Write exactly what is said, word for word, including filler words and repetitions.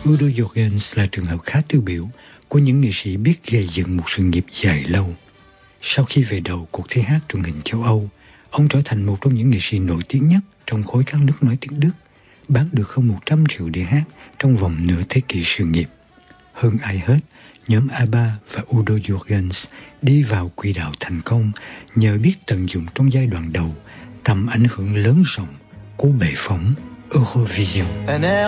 Udo Jürgens là trường hợp khá tiêu biểu của những nghệ sĩ biết gây dựng một sự nghiệp dài lâu. Sau khi về đầu cuộc thi hát truyền hình châu Âu, ông trở thành một trong những nghệ sĩ nổi tiếng nhất trong khối các nước nói tiếng Đức, bán được hơn một trăm triệu đĩa hát trong vòng nửa thế kỷ sự nghiệp. Hơn ai hết, nhóm ABBA và Udo Jürgens đi vào quỹ đạo thành công nhờ biết tận dụng trong giai đoạn đầu tầm ảnh hưởng lớn rộng của bệ phóng Eurovision.